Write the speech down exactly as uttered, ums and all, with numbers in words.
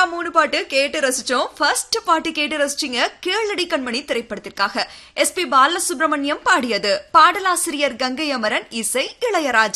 மூணு பாட்டு கேட்டு ரசிச்சோம். ஃபர்ஸ்ட் பாட்டு கேட்டு ரசிச்சிங்க கேளடி கண்மணி திரைப்படத்திற்காக. எஸ் பி பாலசுப்ரமணியம் பாடியது. பாடலாசிரியர் கங்கை அமரன், இசை இளையராஜா.